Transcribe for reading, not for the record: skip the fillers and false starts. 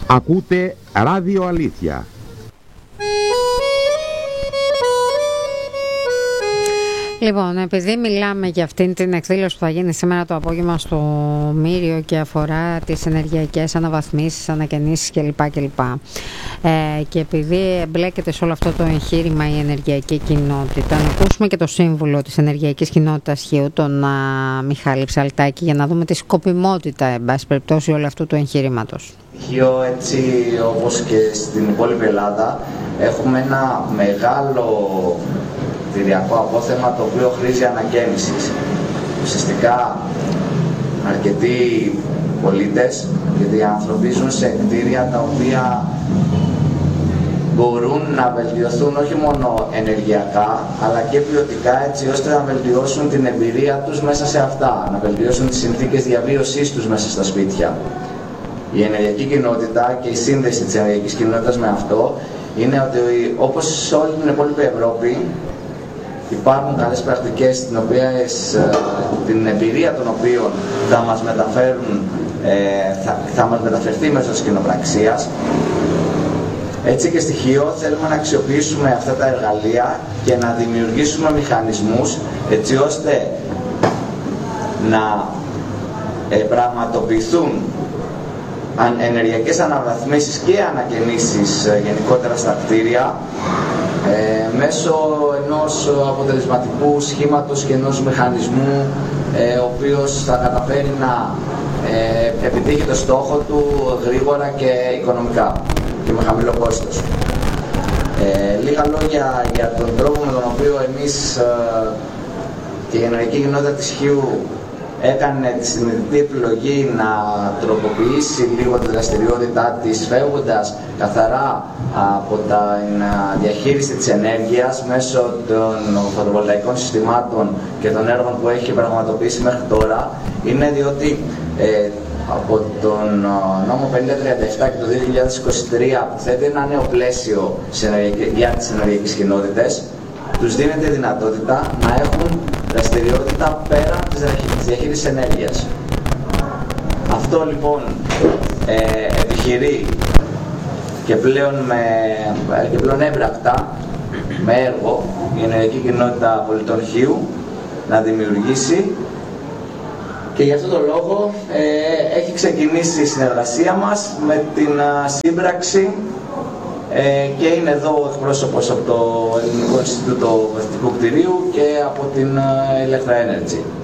Ακούτε Ράδιο Αλήθεια. Λοιπόν, επειδή μιλάμε για αυτήν την εκδήλωση που θα γίνει σήμερα το απόγευμα στο Μύριο και αφορά τις ενεργειακές αναβαθμίσεις, ανακαινήσεις κλπ. Και επειδή εμπλέκεται σε όλο αυτό το εγχείρημα η ενεργειακή κοινότητα, να ακούσουμε και το σύμβουλο της Ενεργειακής Κοινότητας Χίου, τον Μιχάλη Ψαλτάκη, για να δούμε τη σκοπιμότητα, εν πάση περιπτώσει, όλου αυτού του εγχειρήματος. Χίο, έτσι όπως και στην υπόλοιπη Ελλάδα, έχουμε ένα μεγάλο κτηριακό απόθεμα το οποίο χρήζει ανακαίνησης. Ουσιαστικά αρκετοί πολίτες, γιατί οι άνθρωποι ζουν σε κτίρια τα οποία μπορούν να βελτιωθούν όχι μόνο ενεργειακά αλλά και ποιοτικά, έτσι ώστε να βελτιώσουν την εμπειρία τους μέσα σε αυτά, να βελτιώσουν τις συνθήκες διαβίωσής τους μέσα στα σπίτια. Η ενεργειακή κοινότητα και η σύνδεση της ενεργειακής κοινότητας με αυτό είναι ότι, όπως σε όλη την υπόλοιπη Ευρώπη, υπάρχουν καλές πρακτικές την εμπειρία των οποίων θα μας μεταφέρουν, θα μας μεταφερθεί μέσω της κοινοπραξίας. Έτσι και στοιχείο θέλουμε να αξιοποιήσουμε αυτά τα εργαλεία και να δημιουργήσουμε μηχανισμούς έτσι ώστε να πραγματοποιηθούν ενεργειακές αναβαθμίσεις και ανακαινήσεις γενικότερα στα κτίρια μέσω ενός αποτελεσματικού σχήματος και ενός μηχανισμού ο οποίος θα καταφέρει να επιτύχει το στόχο του γρήγορα και οικονομικά και με χαμηλό κόστος. Λίγα λόγια για τον τρόπο με τον οποίο εμείς και η ενεργειακή κοινότητα της Χίου έκανε τη συνειδητή επιλογή να τροποποιήσει λίγο τη δραστηριότητά της, φεύγοντας καθαρά από την διαχείριση της ενέργειας μέσω των φωτοβολταϊκών συστημάτων και των έργων που έχει πραγματοποιήσει μέχρι τώρα, είναι διότι από τον νόμο 5037 και το 2023 που θέτει ένα νέο πλαίσιο για τις ενεργειακές κοινότητες, τους δίνεται δυνατότητα να έχουν δραστηριότητα πέραν της διαχείρισης ενέργειας. Αυτό λοιπόν επιχειρεί και πλέον έμπρακτα με έργο η Ενεργειακή Κοινότητα Πολιτών Χίου να δημιουργήσει, και γι' αυτό το λόγο έχει ξεκινήσει η συνεργασία μας με την σύμπραξη και είναι εδώ εκπρόσωπος από το Ελληνικό Ινστιτούτο Παθητικού Κτηρίου και από την Electra Energy.